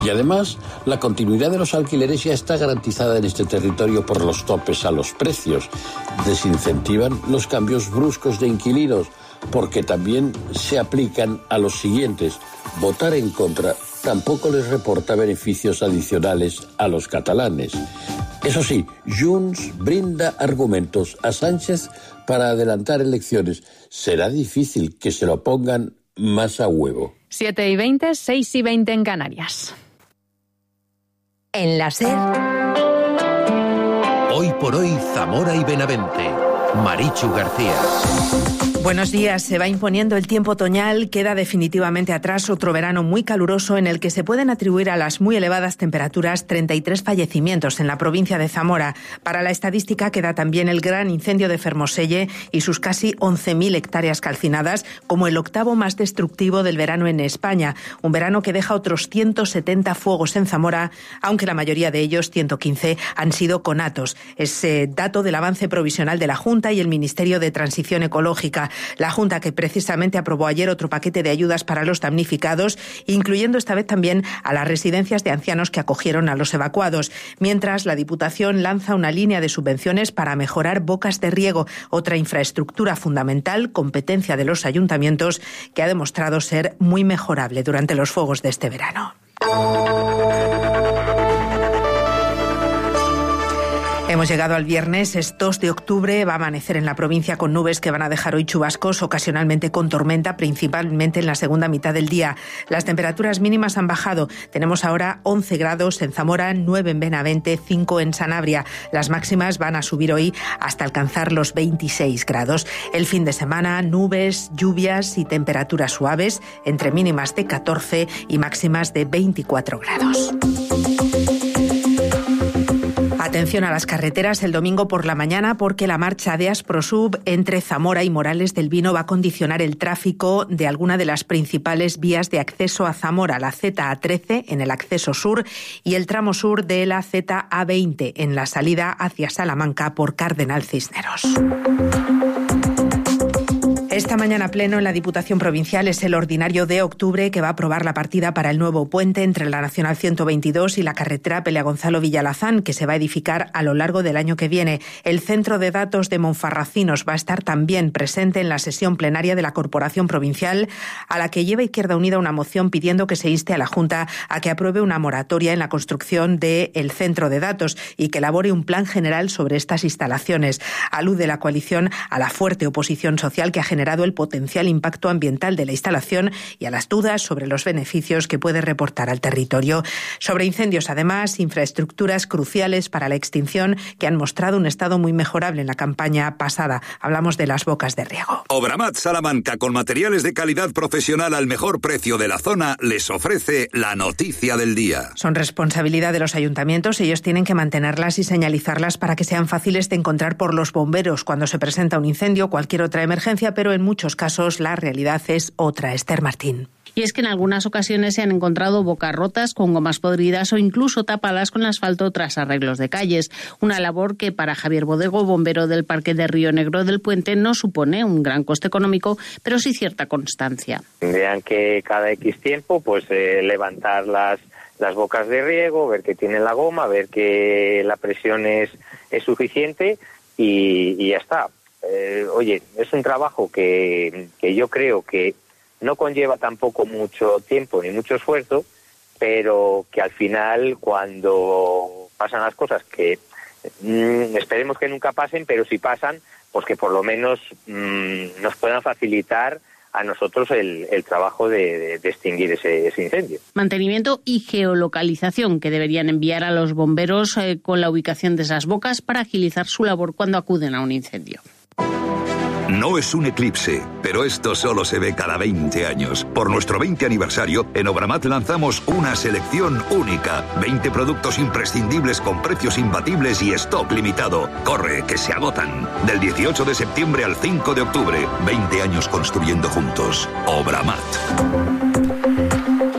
Y además, la continuidad de los alquileres ya está garantizada en este territorio por los topes a los precios. Desincentivan los cambios bruscos de inquilinos, porque también se aplican a los siguientes. Votar en contra tampoco les reporta beneficios adicionales a los catalanes. Eso sí, Junts brinda argumentos a Sánchez para adelantar elecciones. Será difícil que se lo pongan más a huevo. 7:20, 6:20 en Canarias. En la SER. Hoy por hoy, Zamora y Benavente. Marichu García. Buenos días. Se va imponiendo el tiempo otoñal. Queda definitivamente atrás otro verano muy caluroso en el que se pueden atribuir a las muy elevadas temperaturas 33 fallecimientos en la provincia de Zamora. Para la estadística queda también el gran incendio de Fermoselle y sus casi 11.000 hectáreas calcinadas como el octavo más destructivo del verano en España. Un verano que deja otros 170 fuegos en Zamora, aunque la mayoría de ellos, 115, han sido conatos. Es dato del avance provisional de la Junta y el Ministerio de Transición Ecológica. La Junta que precisamente aprobó ayer otro paquete de ayudas para los damnificados, incluyendo esta vez también a las residencias de ancianos que acogieron a los evacuados. Mientras, la Diputación lanza una línea de subvenciones para mejorar bocas de riego, otra infraestructura fundamental, competencia de los ayuntamientos, que ha demostrado ser muy mejorable durante los fuegos de este verano. Hemos llegado al viernes, es 2 de octubre, va a amanecer en la provincia con nubes que van a dejar hoy chubascos, ocasionalmente con tormenta, principalmente en la segunda mitad del día. Las temperaturas mínimas han bajado, tenemos ahora 11 grados en Zamora, 9 en Benavente, 5 en Sanabria. Las máximas van a subir hoy hasta alcanzar los 26 grados. El fin de semana, nubes, lluvias y temperaturas suaves, entre mínimas de 14 y máximas de 24 grados. Atención a las carreteras el domingo por la mañana porque la marcha de Asprosub entre Zamora y Morales del Vino va a condicionar el tráfico de alguna de las principales vías de acceso a Zamora, la ZA13 en el acceso sur y el tramo sur de la ZA20 en la salida hacia Salamanca por Cardenal Cisneros. Esta mañana pleno en la Diputación Provincial es el ordinario de octubre que va a aprobar la partida para el nuevo puente entre la Nacional 122 y la carretera Pelea Gonzalo Villalazán, que se va a edificar a lo largo del año que viene. El Centro de Datos de Monfarracinos va a estar también presente en la sesión plenaria de la Corporación Provincial, a la que lleva Izquierda Unida una moción pidiendo que se inste a la Junta a que apruebe una moratoria en la construcción del Centro de Datos y que elabore un plan general sobre estas instalaciones. Alude la coalición a la fuerte oposición social que ha generado el potencial impacto ambiental de la instalación y a las dudas sobre los beneficios que puede reportar al territorio. Sobre incendios, además, infraestructuras cruciales para la extinción que han mostrado un estado muy mejorable en la campaña pasada. Hablamos de las bocas de riego. Obramat Salamanca, con materiales de calidad profesional al mejor precio de la zona, les ofrece la noticia del día. Son responsabilidad de los ayuntamientos. Ellos tienen que mantenerlas y señalizarlas para que sean fáciles de encontrar por los bomberos cuando se presenta un incendio o cualquier otra emergencia, pero en muchos casos la realidad es otra. Esther Martín. Y es que en algunas ocasiones se han encontrado bocas rotas con gomas podridas o incluso tapadas con asfalto tras arreglos de calles. Una labor que para Javier Bodego, bombero del Parque de Río Negro del Puente, no supone un gran coste económico, pero sí cierta constancia. Tendrían que cada X tiempo levantar las bocas de riego, ver que tienen la goma, ver que la presión es suficiente y ya está. Es un trabajo que yo creo que no conlleva tampoco mucho tiempo ni mucho esfuerzo, pero que al final, cuando pasan las cosas, que esperemos que nunca pasen, pero si pasan, pues que por lo menos nos puedan facilitar a nosotros el trabajo de extinguir ese incendio. Mantenimiento y geolocalización que deberían enviar a los bomberos con la ubicación de esas bocas para agilizar su labor cuando acuden a un incendio. No es un eclipse, pero esto solo se ve cada 20 años. Por nuestro 20 aniversario, en Obramat lanzamos una selección única. 20 productos imprescindibles con precios imbatibles y stock limitado. ¡Corre, que se agotan! Del 18 de septiembre al 5 de octubre. 20 años construyendo juntos. Obramat.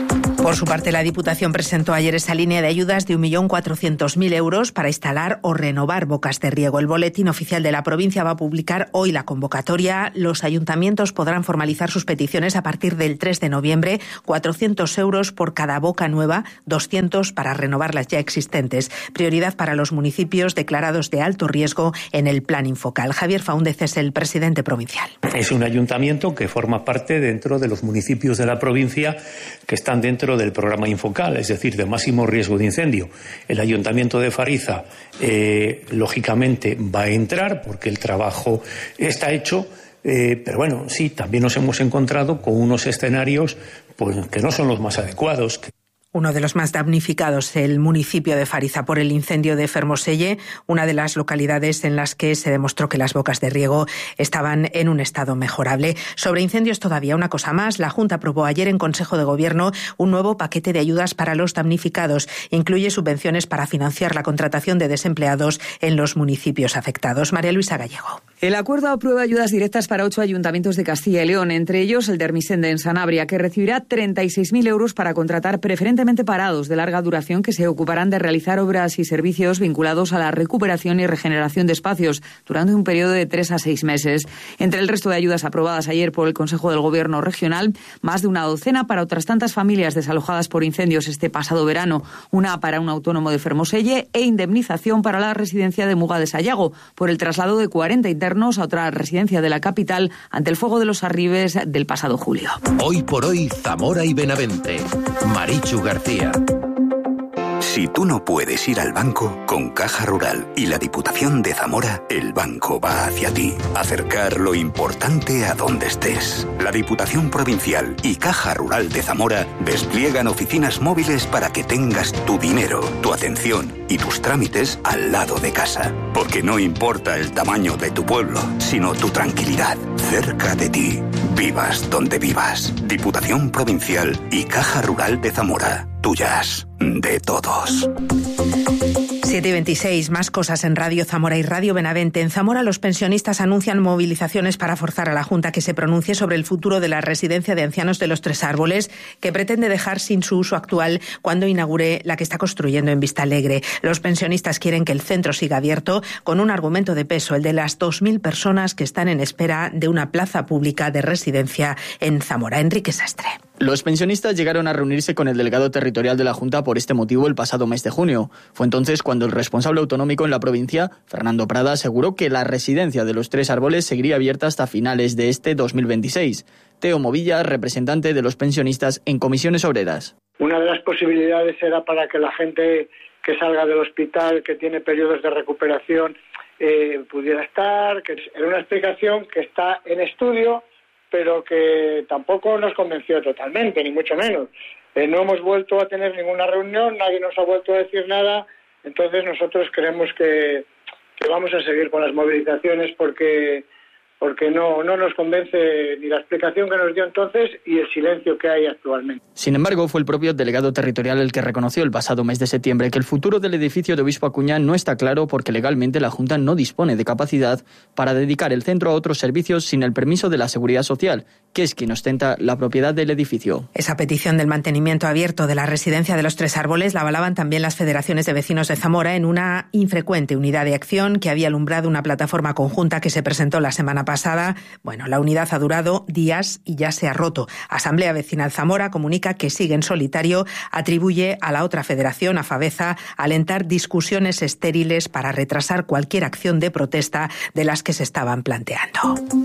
Por su parte, la Diputación presentó ayer esa línea de ayudas de 1.400.000 euros para instalar o renovar bocas de riego. El boletín oficial de la provincia va a publicar hoy la convocatoria. Los ayuntamientos podrán formalizar sus peticiones a partir del 3 de noviembre. 400 euros por cada boca nueva, 200 para renovar las ya existentes. Prioridad para los municipios declarados de alto riesgo en el plan Infocal. Javier Faúndez es el presidente provincial. Es un ayuntamiento que forma parte dentro de los municipios de la provincia que están dentro del programa Infocal, es decir, de máximo riesgo de incendio. El Ayuntamiento de Fariza, lógicamente, va a entrar porque el trabajo está hecho, pero bueno, sí, también nos hemos encontrado con unos escenarios pues, que no son los más adecuados. Uno de los más damnificados, el municipio de Fariza, por el incendio de Fermoselle, una de las localidades en las que se demostró que las bocas de riego estaban en un estado mejorable. Sobre incendios todavía una cosa más. La Junta aprobó ayer en Consejo de Gobierno un nuevo paquete de ayudas para los damnificados. Incluye subvenciones para financiar la contratación de desempleados en los municipios afectados. María Luisa Gallego. El acuerdo aprueba ayudas directas para 8 ayuntamientos de Castilla y León, entre ellos el de Ermessende en Sanabria, que recibirá 36.000 euros para contratar preferentemente parados de larga duración que se ocuparán de realizar obras y servicios vinculados a la recuperación y regeneración de espacios durante un periodo de 3 a 6 meses. Entre el resto de ayudas aprobadas ayer por el Consejo del Gobierno regional, más de una docena para otras tantas familias desalojadas por incendios este pasado verano, una para un autónomo de Fermoselle e indemnización para la residencia de Muga de Sayago por el traslado de 40 internos a otra residencia de la capital ante el fuego de los Arribes del pasado julio. Hoy por hoy, Zamora y Benavente. Marichu García. Si tú no puedes ir al banco, con Caja Rural y la Diputación de Zamora, el banco va hacia ti. Acercar lo importante a donde estés. La Diputación Provincial y Caja Rural de Zamora despliegan oficinas móviles para que tengas tu dinero, tu atención y tus trámites al lado de casa. Porque no importa el tamaño de tu pueblo, sino tu tranquilidad, cerca de ti. Vivas donde vivas. Diputación Provincial y Caja Rural de Zamora. Tuyas, de todos. 7:26, más cosas en Radio Zamora y Radio Benavente. En Zamora, los pensionistas anuncian movilizaciones para forzar a la Junta que se pronuncie sobre el futuro de la residencia de ancianos de los Tres Árboles, que pretende dejar sin su uso actual cuando inaugure la que está construyendo en Vistalegre. Los pensionistas quieren que el centro siga abierto con un argumento de peso, el de las 2.000 personas que están en espera de una plaza pública de residencia en Zamora. Enrique Sastre. Los pensionistas llegaron a reunirse con el delegado territorial de la Junta por este motivo el pasado mes de junio. Fue entonces cuando el responsable autonómico en la provincia, Fernando Prada, aseguró que la residencia de los Tres Árboles seguiría abierta hasta finales de este 2026. Teo Movilla, representante de los pensionistas en Comisiones Obreras. Una de las posibilidades era para que la gente que salga del hospital, que tiene periodos de recuperación, pudiera estar, que era una explicación que está en estudio, pero que tampoco nos convenció totalmente, ni mucho menos. No hemos vuelto a tener ninguna reunión, nadie nos ha vuelto a decir nada, entonces nosotros creemos que vamos a seguir con las movilizaciones porque no nos convence ni la explicación que nos dio entonces y el silencio que hay actualmente. Sin embargo, fue el propio delegado territorial el que reconoció el pasado mes de septiembre que el futuro del edificio de Obispo Acuña no está claro porque legalmente la Junta no dispone de capacidad para dedicar el centro a otros servicios sin el permiso de la Seguridad Social, que es quien ostenta la propiedad del edificio. Esa petición del mantenimiento abierto de la residencia de los Tres Árboles la avalaban también las federaciones de vecinos de Zamora en una infrecuente unidad de acción que había alumbrado una plataforma conjunta que se presentó la semana pasada. Bueno, la unidad ha durado días y ya se ha roto. Asamblea Vecinal Zamora comunica que sigue en solitario, atribuye a la otra federación, a Faveza, alentar discusiones estériles para retrasar cualquier acción de protesta de las que se estaban planteando.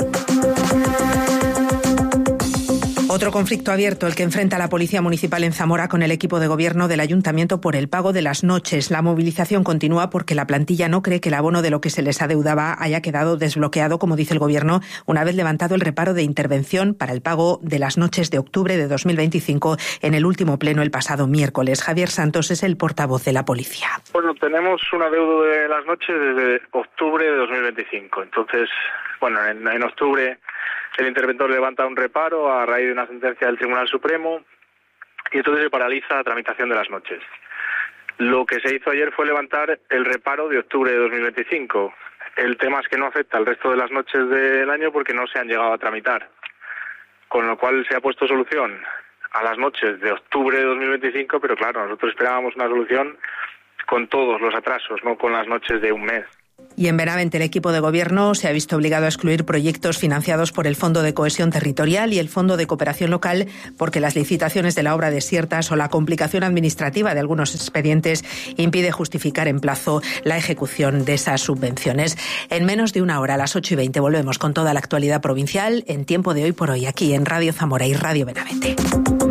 Otro conflicto abierto, el que enfrenta a la Policía Municipal en Zamora con el equipo de gobierno del Ayuntamiento por el pago de las noches. La movilización continúa porque la plantilla no cree que el abono de lo que se les adeudaba haya quedado desbloqueado, como dice el Gobierno, una vez levantado el reparo de intervención para el pago de las noches de octubre de 2025 en el último pleno el pasado miércoles. Javier Santos es el portavoz de la Policía. Bueno, tenemos un adeudo de las noches desde octubre de 2025. Entonces, bueno, en octubre el interventor levanta un reparo a raíz de una sentencia del Tribunal Supremo y entonces se paraliza la tramitación de las noches. Lo que se hizo ayer fue levantar el reparo de octubre de 2025. El tema es que no afecta al resto de las noches del año porque no se han llegado a tramitar. Con lo cual se ha puesto solución a las noches de octubre de 2025, pero claro, nosotros esperábamos una solución con todos los atrasos, no con las noches de un mes. Y en Benavente el equipo de gobierno se ha visto obligado a excluir proyectos financiados por el Fondo de Cohesión Territorial y el Fondo de Cooperación Local porque las licitaciones de la obra desiertas o la complicación administrativa de algunos expedientes impide justificar en plazo la ejecución de esas subvenciones. En menos de una hora, a las 8:20, volvemos con toda la actualidad provincial en Tiempo de Hoy por Hoy, aquí en Radio Zamora y Radio Benavente.